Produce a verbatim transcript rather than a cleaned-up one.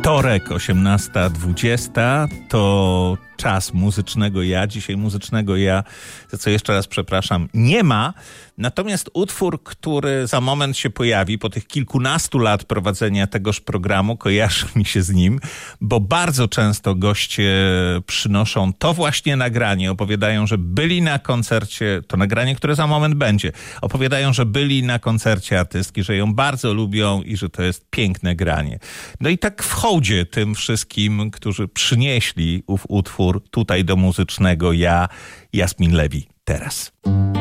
Wtorek, osiemnasta dwadzieścia, to czas muzycznego ja. Dzisiaj muzycznego ja, za co jeszcze raz przepraszam, nie ma. Natomiast utwór, który za moment się pojawi, po tych kilkunastu lat prowadzenia tegoż programu, kojarzy mi się z nim, bo bardzo często goście przynoszą to właśnie nagranie, opowiadają, że byli na koncercie, to nagranie, które za moment będzie, opowiadają, że byli na koncercie artystki, że ją bardzo lubią i że to jest piękne granie. No i tak w hołdzie tym wszystkim, którzy przynieśli ów utwór tutaj do muzycznego ja, Jasmin Levy, teraz.